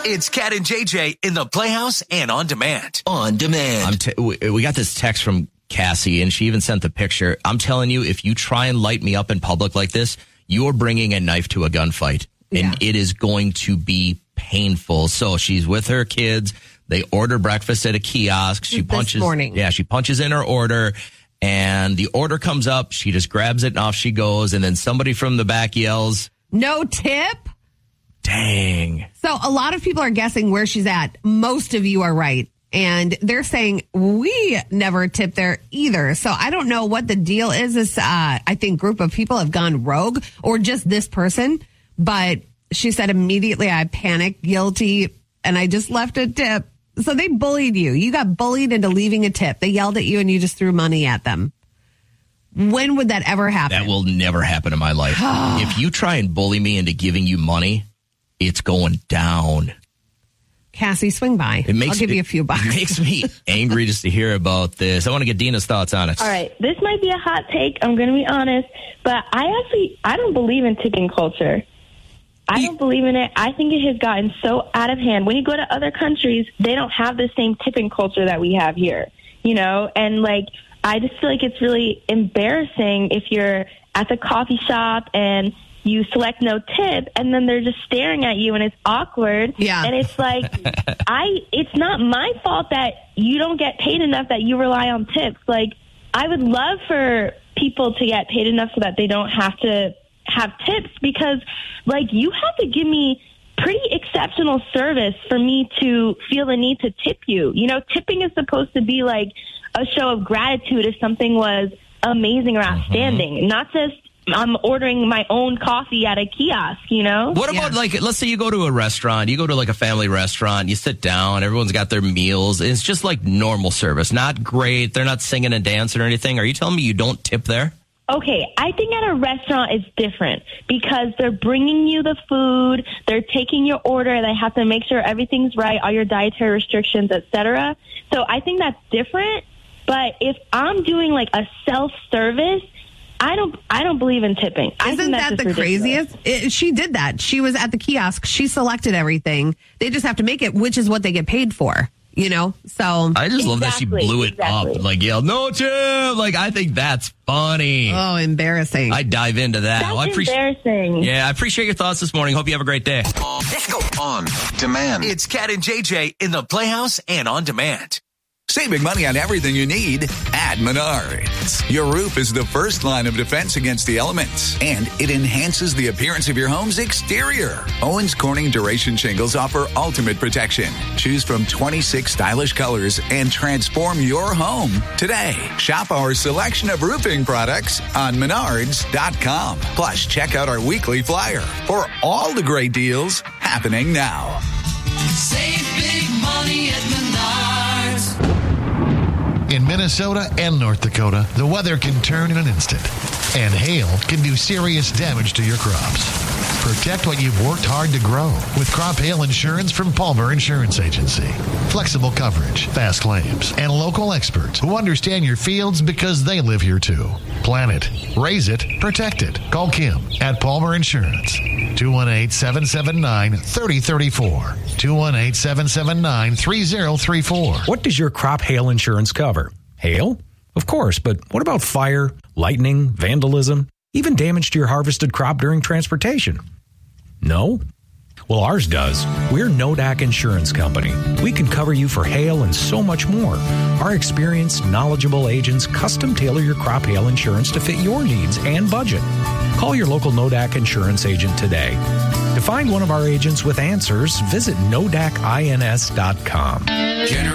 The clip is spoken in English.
It's Cat and JJ in the Playhouse and On Demand. On Demand. We got this text from Cassie, and she even sent the picture. I'm telling you, if you try and light me up in public like this, you're bringing a knife to a gunfight, and it is going to be painful. So she's with her kids. They order breakfast at a kiosk. She punches in her order, and the order comes up. She just grabs it, and off she goes. And then somebody from the back yells, "No tip." Dang. So a lot of people are guessing where she's at. Most of you are right. And they're saying we never tip there either. So I don't know what the deal is. This, I think, group of people have gone rogue, or just this person. But she said immediately I panicked, guilty, and I just left a tip. So they bullied you. You got bullied into leaving a tip. They yelled at you and you just threw money at them. When would that ever happen? That will never happen in my life. If you try and bully me into giving you money, it's going down. Cassie, swing by. I'll give you a few bucks. It makes me angry just to hear about this. I want to get Dina's thoughts on it. All right. This might be a hot take. I'm going to be honest. But I don't believe in tipping culture. I don't believe in it. I think it has gotten so out of hand. When you go to other countries, they don't have the same tipping culture that we have here. You know? And, like, I just feel like it's really embarrassing if you're at the coffee shop and you select no tip, and then they're just staring at you, and it's awkward. Yeah. And it's like, it's not my fault that you don't get paid enough that you rely on tips. Like, I would love for people to get paid enough so that they don't have to have tips, because, like, you have to give me pretty exceptional service for me to feel the need to tip you. You know, tipping is supposed to be like a show of gratitude if something was amazing or outstanding, not just I'm ordering my own coffee at a kiosk, you know? What about, like, let's say you go to a restaurant, you go to, like, a family restaurant, you sit down, everyone's got their meals. It's just like normal service. Not great. They're not singing and dancing or anything. Are you telling me you don't tip there? Okay, I think at a restaurant it's different because they're bringing you the food, they're taking your order, they have to make sure everything's right, all your dietary restrictions, etc. So I think that's different. But if I'm doing, like, a self-service, I don't believe in tipping. Isn't that the craziest? She did that. She was at the kiosk. She selected everything. They just have to make it, which is what they get paid for, you know? So I just love that she blew it up. Like, yelled, "No tip!" Like, I think that's funny. Oh, embarrassing. I dive into that. That's embarrassing. Yeah, I appreciate your thoughts this morning. Hope you have a great day. Let's go. On Demand. It's Cat and JJ in the Playhouse and On Demand. Saving money on everything you need at Menards. Your roof is the first line of defense against the elements, and it enhances the appearance of your home's exterior. Owens Corning Duration Shingles offer ultimate protection. Choose from 26 stylish colors and transform your home today. Shop our selection of roofing products on Menards.com. Plus, check out our weekly flyer for all the great deals happening now. Save big money at Menards. In Minnesota and North Dakota, the weather can turn in an instant, and hail can do serious damage to your crops. Protect what you've worked hard to grow with crop hail insurance from Palmer Insurance Agency. Flexible coverage, fast claims, and local experts who understand your fields because they live here too. Plan it, raise it, protect it. Call Kim at Palmer Insurance. 218-779-3034. 218-779-3034. What does your crop hail insurance cover? Hail? Of course, but what about fire, lightning, vandalism, even damage to your harvested crop during transportation? No? Well, ours does. We're Nodak Insurance Company. We can cover you for hail and so much more. Our experienced, knowledgeable agents custom tailor your crop hail insurance to fit your needs and budget. Call your local Nodak Insurance agent today. To find one of our agents with answers, visit NodakINS.com.